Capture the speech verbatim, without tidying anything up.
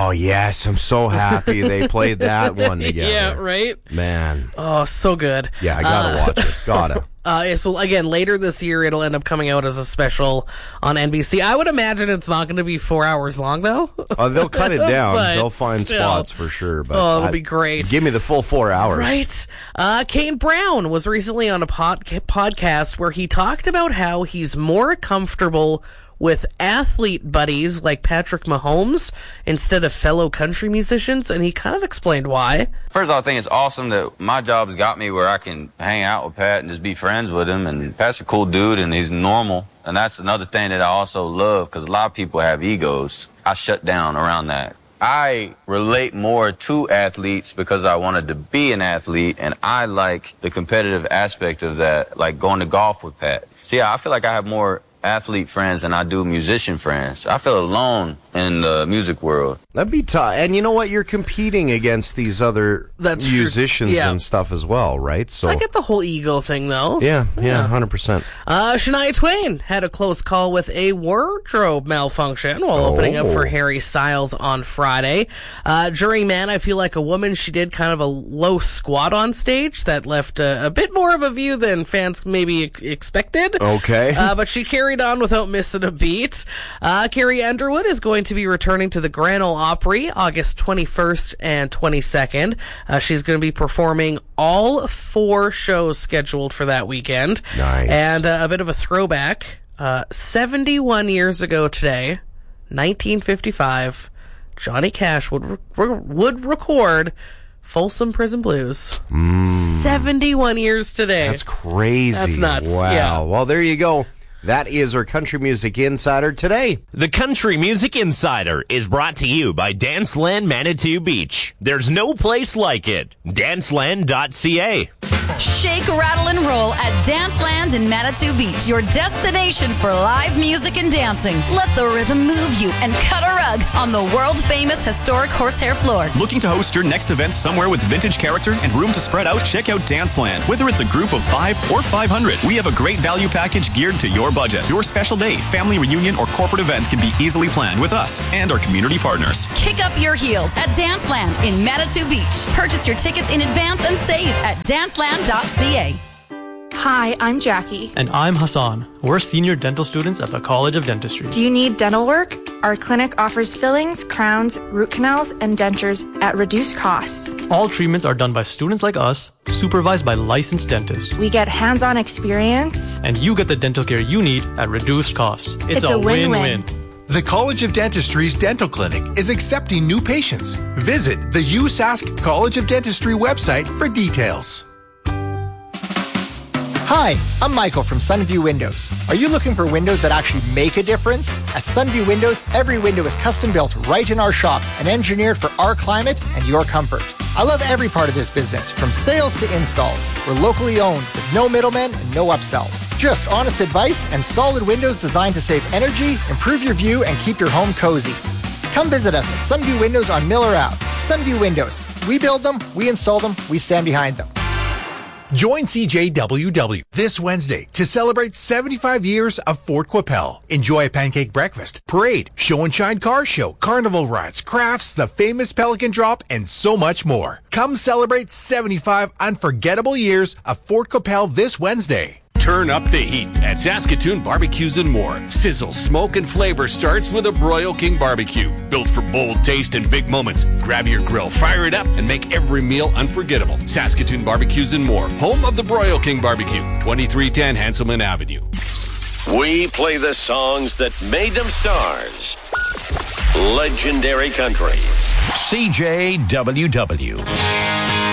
Oh, yes. I'm so happy they played that one together. Yeah, right? Man. Oh, so good. Yeah, I gotta Uh, watch it. Gotta. Uh, so again, later this year, it'll end up coming out as a special on N B C. I would imagine it's not going to be four hours long, though. Uh, they'll cut it down. But They'll find still. spots for sure. But Oh, it'll I- be great. Give me the full four hours. Right. Uh, Kane Brown was recently on a pod- podcast where he talked about how he's more comfortable with athlete buddies like Patrick Mahomes instead of fellow country musicians, and he kind of explained why. First of all, I think it's awesome that my job's got me where I can hang out with Pat and just be friends with him. And Pat's a cool dude, and he's normal. And that's another thing that I also love, because a lot of people have egos. I shut down around that. I relate more to athletes because I wanted to be an athlete, and I like the competitive aspect of that, like going to golf with Pat. See, I feel like I have more athlete friends than I do musician friends. I feel alone in the music world. That'd be tough. And you know what? You're competing against these other That's true. musicians Yeah. and stuff as well, right? So I get the whole ego thing, though. yeah, yeah, one hundred percent. Uh, Shania Twain had a close call with a wardrobe malfunction while opening up for Oh. Harry Styles on Friday. Uh, during Man, I Feel Like a Woman, she did kind of a low squat on stage that left a, a bit more of a view than fans maybe ex- expected. Okay. Uh, but she carried on without missing a beat. Uh, Carrie Underwood is going to be returning to the Grand Ole Opry August twenty-first and twenty-second. Uh, she's going to be performing all four shows scheduled for that weekend. Nice. And uh, a bit of a throwback. Uh, seventy-one years ago today, nineteen fifty-five, Johnny Cash would re- re- would record Folsom Prison Blues. Mm. seventy-one years today. That's crazy. That's nuts, Wow. yeah. Well, there you go. That is our Country Music Insider today. The Country Music Insider is brought to you by Danceland Manitou Beach. There's no place like it. danceland dot c a. Shake, rattle, and roll at Danceland in Manitou Beach, your destination for live music and dancing. Let the rhythm move you and cut a rug on the world-famous historic horsehair floor. Looking to host your next event somewhere with vintage character and room to spread out? Check out Danceland. Whether it's a group of five or five hundred, we have a great value package geared to your budget. Your special day, family reunion, or corporate event can be easily planned with us and our community partners. Kick up your heels at Danceland in Manitou Beach. Purchase your tickets in advance and save at danceland dot c a. Hi, I'm Jackie. And I'm Hassan. We're senior dental students at the College of Dentistry. Do you need dental work? Our clinic offers fillings, crowns, root canals, and dentures at reduced costs. All treatments are done by students like us, supervised by licensed dentists. We get hands-on experience. And you get the dental care you need at reduced costs. It's, It's a win-win. The College of Dentistry's dental clinic is accepting new patients. Visit the U S A S C College of Dentistry website for details. Hi, I'm Michael from Sunview Windows. Are you looking for windows that actually make a difference? At Sunview Windows, every window is custom built right in our shop and engineered for our climate and your comfort. I love every part of this business, from sales to installs. We're locally owned with no middlemen and no upsells. Just honest advice and solid windows designed to save energy, improve your view, and keep your home cozy. Come visit us at Sunview Windows on Miller Avenue. Sunview Windows. We build them, we install them, we stand behind them. Join C J W W this Wednesday to celebrate seventy-five years of Fort Qu'Appelle. Enjoy a pancake breakfast, parade, show and shine car show, carnival rides, crafts, the famous Pelican Drop, and so much more. Come celebrate seventy-five unforgettable years of Fort Qu'Appelle this Wednesday. Turn up the heat at Saskatoon Barbecues and More. Sizzle, smoke, and flavor starts with a Broil King barbecue. Built for bold taste and big moments. Grab your grill, fire it up, and make every meal unforgettable. Saskatoon Barbecues and More. Home of the Broil King barbecue. twenty-three ten Hanselman Avenue. We play the songs that made them stars. Legendary Country. C J W W.